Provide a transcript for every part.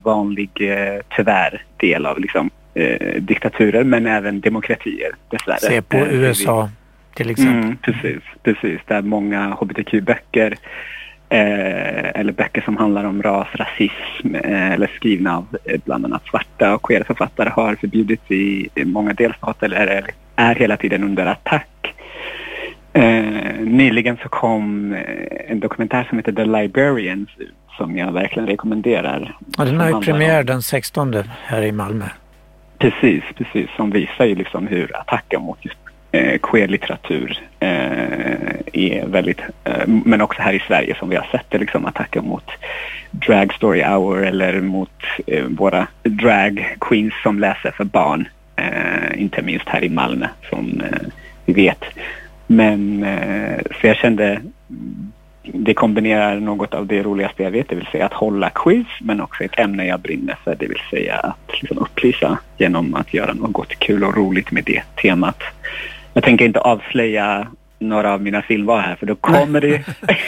vanlig, tyvärr, del av liksom, diktaturer, men även demokratier, dessvärre. Se på USA till exempel. Precis. Där många hbtq-böcker eller böcker som handlar om ras, rasism eller skrivna av bland annat svarta och queera författare har förbjudits i många delstater eller är hela tiden under attack. Nyligen så kom en dokumentär som heter The Librarians som jag verkligen rekommenderar. Ja, den har ju premiär den 16 här i Malmö. Precis, som visar ju liksom hur attacken mot just queer-litteratur är väldigt, men också här i Sverige som vi har sett det, liksom attacken mot Drag Story Hour eller mot våra drag queens som läser för barn, inte minst här i Malmö som vi vet. Men så jag kände det kombinerar något av det roligaste jag vet, det vill säga att hålla quiz, men också ett ämne jag brinner för, det vill säga att liksom upplysa genom att göra något kul och roligt med det temat. Jag tänker inte avslöja några av mina filmval här, för då kommer det...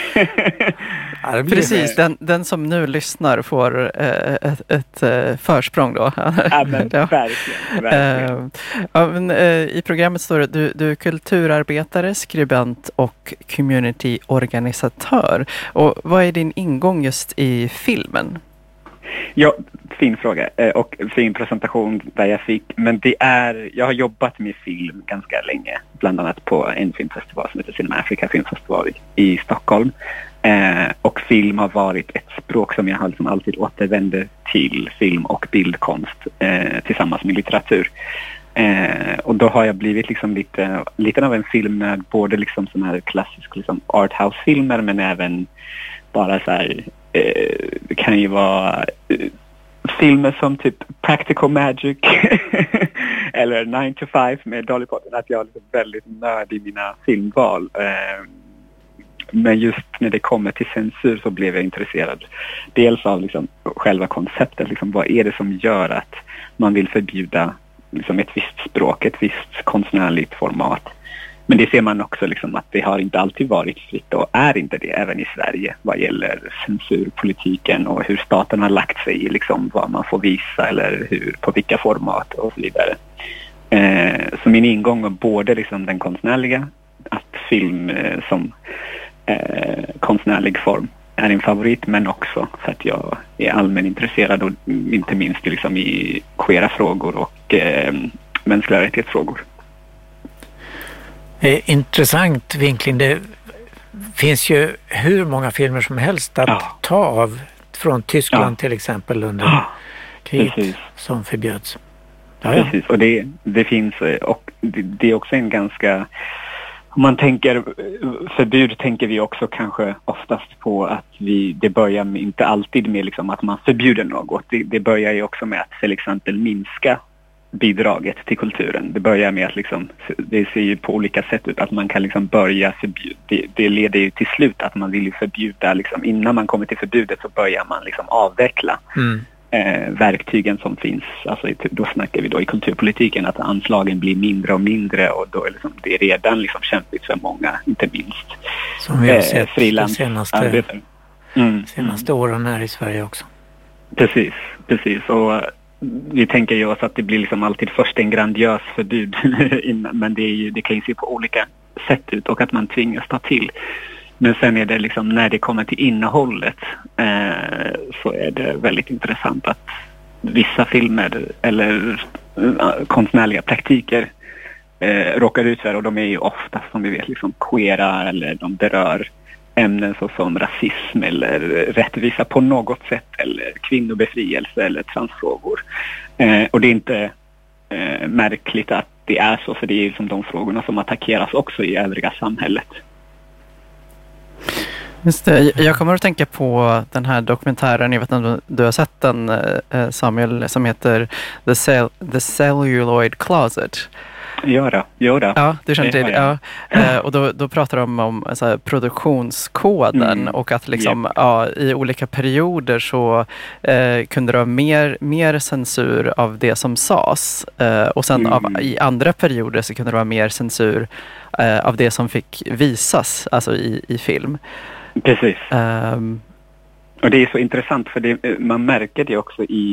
Precis, den som nu lyssnar får ett försprång då. Ja, men verkligen. Ja, men, i programmet står det du är kulturarbetare, skribent och community-organisatör. Och vad är din ingång just i filmen? Ja, fin fråga och fin presentation där jag fick. Men jag har jobbat med film ganska länge, bland annat på en filmfestival som heter Cinema Africa filmfestival i Stockholm. Och film har varit ett språk som jag har liksom alltid återvänder till, film och bildkonst tillsammans med litteratur. Och då har jag blivit liksom lite av en filmnörd, både liksom sån här klassisk liksom arthouse-filmer, men även bara så här, det kan ju vara filmer som typ Practical Magic eller 9 to 5 med Dolly Parton, att jag är liksom väldigt nörd i mina filmval. Men just när det kommer till censur så blev jag intresserad dels av liksom själva konceptet, liksom vad är det som gör att man vill förbjuda liksom ett visst språk, ett visst konstnärligt format. Men det ser man också liksom att det har inte alltid varit fritt och är inte det även i Sverige vad gäller censurpolitiken och hur staten har lagt sig i liksom vad man får visa eller på vilka format och så vidare. Så min ingång var både liksom den konstnärliga, att film som konstnärlig form är en favorit, men också för att jag är allmän intresserad och inte minst liksom i queera frågor och mänskliga rättighetsfrågor. Intressant vinkling. Det finns ju hur många filmer som helst att ta av från Tyskland till exempel under kriget som förbjöds. Precis, och det finns, och det är också en ganska, om man tänker förbud, tänker vi också kanske oftast på att det börjar med, inte alltid med liksom att man förbjuder något. Det börjar ju också med att till exempel minska bidraget till kulturen. Det börjar med att liksom, det ser ju på olika sätt ut att man kan liksom börja förbjuda. Det leder ju till slut att man vill ju förbjuda liksom, innan man kommer till förbudet så börjar man liksom avveckla verktygen som finns. Alltså då snackar vi då i kulturpolitiken att anslagen blir mindre och mindre, och då är liksom, det är redan liksom kämpigt för många, inte minst som vi har sett de senaste åren här i Sverige också. Precis, och vi tänker ju oss att det blir liksom alltid först en grandiös förbud men det kan ju se på olika sätt ut och att man tvingas ta till. Men sen är det liksom, när det kommer till innehållet så är det väldigt intressant att vissa filmer eller konstnärliga praktiker råkar ut för, och de är ju ofta som vi vet liksom queera, eller de berör ämnen såsom rasism eller rättvisa på något sätt, eller kvinnobefrielse eller transfrågor. Och det är inte märkligt att det är så, för det är ju som de frågorna som attackeras också i övriga samhället. Just det. Jag kommer att tänka på den här dokumentären, jag vet inte om du har sett den, Samuel, som heter The Celluloid Closet. Ja, du känner till det. Ja. Och då pratar de om så här, produktionskoden och att liksom, i olika perioder så kunde det vara mer censur av det som sades. Och sen i andra perioder så kunde det vara mer censur av det som fick visas, alltså i film. Precis. Och det är så intressant för man märker det också i